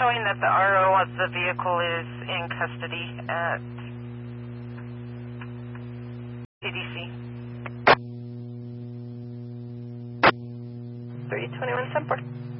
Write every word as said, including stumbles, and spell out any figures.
showing that the R O of the vehicle is in custody at P D C. three twenty-one Sunport.